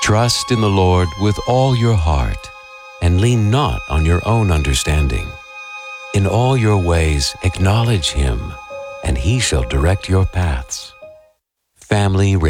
Trust in the Lord with all your heart, and lean not on your own understanding. In all your ways acknowledge Him, and He shall direct your paths. Family Radio.